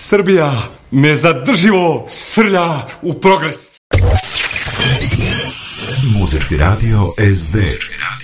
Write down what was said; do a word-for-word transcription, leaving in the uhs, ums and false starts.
Srbija nezadrživo srlja u progres. Muzički radio es de.